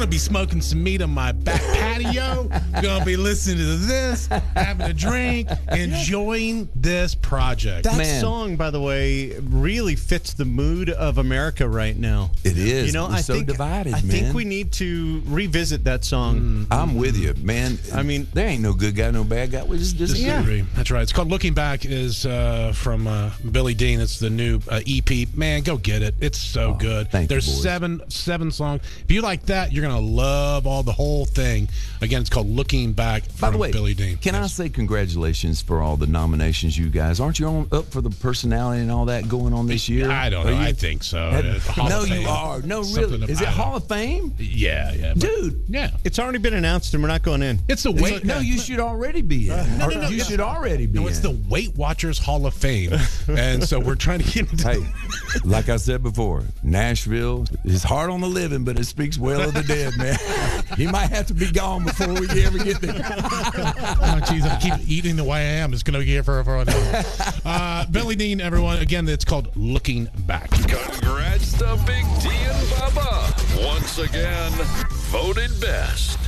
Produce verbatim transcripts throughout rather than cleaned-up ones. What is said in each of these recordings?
to be smoking some meat on my back patio. Going to be listening to this, having a drink, enjoying this project. That Man. song, by the way, really fits the mood of America right now. It is. You know, We're I so think divided, I man. think we need to revisit that song. Mm. I'm with you, man. I mean, there ain't no good guy, no bad guy. We just, just Disagree. That's right. It's called Looking Back. Is uh, from uh, Billy Dean. It's the new uh, E P. Man, go get it. It's so Oh, good. thank you, There's boys. seven seven songs. If you like that, you're gonna love all the whole thing. Again, it's called Looking Back By from the way, Billy Dean. can I Yes. say congratulations for all the nominations, you guys? Aren't you on, up for the personality and all that going on this year? I don't Are know. you- I think so. Had- Uh, Hall no, of you Fame. are. No, Something really. of- Is it I don't Hall know. of Fame? Yeah, yeah. but- Dude. Yeah. It's already been announced, and we're not going in. It's the Weight. No, you should already be in. no, no, no, You it's- should already be No, it's in. the Weight Watchers Hall of Fame, and so we're trying to get into. Hey, like I said before, Nashville is hard on the living, but it speaks well of the dead, man. He might have to be gone before we ever get there. Oh, geez, I keep eating the way I am. It's going to be here for everyone. Uh, Billy Dean, everyone. Again, it's called Looking Back. Congrats to Big D and Bubba. Once again, voted best.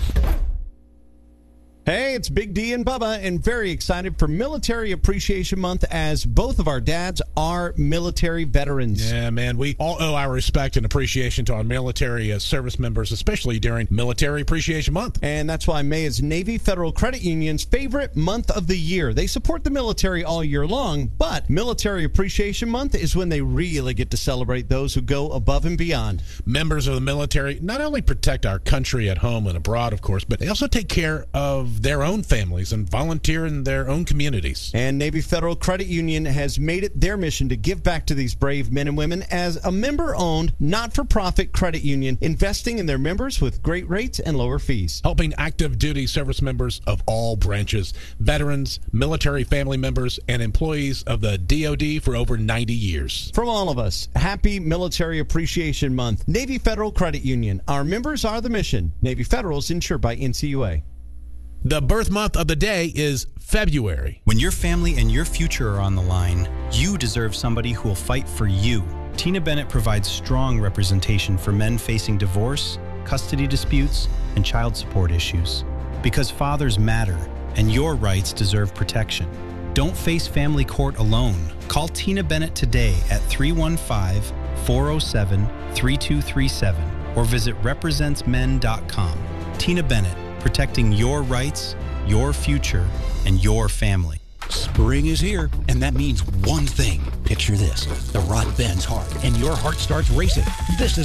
Hey, it's Big D and Bubba, and very excited for Military Appreciation Month as both of our dads are military veterans. Yeah, man, we all owe our respect and appreciation to our military uh, service members, especially during Military Appreciation Month. And that's why May is Navy Federal Credit Union's favorite month of the year. They support the military all year long, but Military Appreciation Month is when they really get to celebrate those who go above and beyond. Members of the military not only protect our country at home and abroad, of course, but they also take care of their own families and volunteer in their own communities. And Navy Federal Credit Union has made it their mission to give back to these brave men and women as a member-owned, not-for-profit credit union, investing in their members with great rates and lower fees. Helping active duty service members of all branches, veterans, military family members, and employees of the D O D for over ninety years. From all of us, happy Military Appreciation Month. Navy Federal Credit Union. Our members are the mission. Navy Federal is insured by N C U A. The birth month of the day is February. When your family and your future are on the line, you deserve somebody who will fight for you. Tina Bennett provides strong representation for men facing divorce, custody disputes, and child support issues. Because fathers matter, and your rights deserve protection. Don't face family court alone. Call Tina Bennett today at three one five, four oh seven, three two three seven or visit represents men dot com. Tina Bennett, protecting your rights, your future, and your family. Spring is here, and that means one thing. Picture this. The rod bends hard, and your heart starts racing. This is